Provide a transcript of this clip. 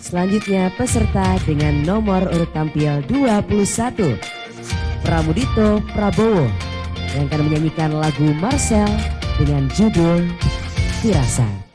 Selanjutnya peserta dengan nomor urut tampil 21, Pramudito Prabowo, yang akan menyanyikan lagu Marcel dengan judul Firasat.